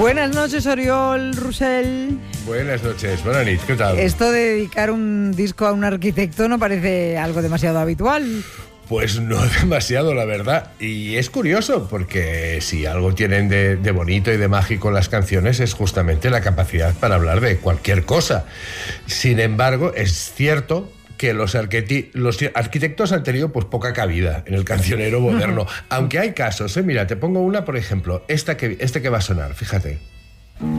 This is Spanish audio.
Buenas noches, Oriol Rosell. Buenas noches, buenas noches, ¿qué tal? Esto de dedicar un disco a un arquitecto no parece algo demasiado habitual. Pues no demasiado, la verdad. Y es curioso, porque si algo tienen de bonito y de mágico las canciones es justamente la capacidad para hablar de cualquier cosa. Sin embargo, es cierto que los arquitectos han tenido pues poca cabida en el cancionero moderno. Aunque hay casos, mira, te pongo una, por ejemplo, este que va a sonar, fíjate.